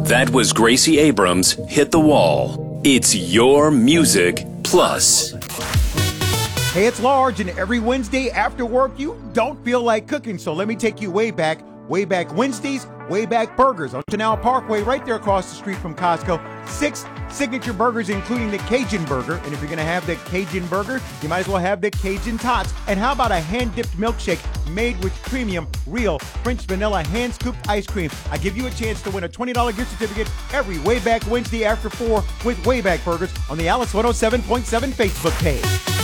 That was Gracie Abrams' Hit the Wall. It's your music plus. Hey, it's Large, and every Wednesday after work, you don't feel like cooking, so let me take you way back Wednesdays, way back burgers on Canal Parkway, right there across the street from Costco. 6 signature burgers, including the Cajun burger, and if you're going to have the Cajun burger, you might as well have the Cajun tots. And how about a hand-dipped milkshake made with premium, real French vanilla hand-scooped ice cream? I give you a chance to win a $20 gift certificate every Way Back Wednesday after 4 with Way Back Burgers on the Alice 107.7 Facebook page.